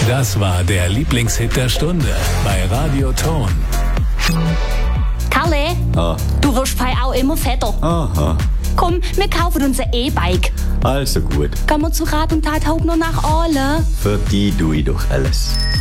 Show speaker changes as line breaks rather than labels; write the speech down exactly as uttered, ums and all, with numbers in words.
Das war der Lieblingshit der Stunde bei Radio Ton.
Kalle,
Ah.
du wirst fei auch immer fetter.
Aha,
Komm, wir kaufen uns ein E-Bike.
also gut.
Gehen wir zu Rat und Tat Hauptner nach Aale.
Für die tue ich doch alles.